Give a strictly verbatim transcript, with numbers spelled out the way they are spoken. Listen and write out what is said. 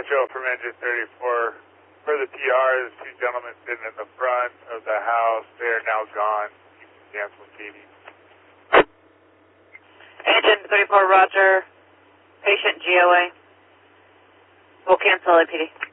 Joe from Engine thirty-four. For the P R, there's two gentlemen sitting in the front of the house. They are now gone. You can cancel T V. Engine thirty-four, roger. Patient G O A. We'll cancel A P D.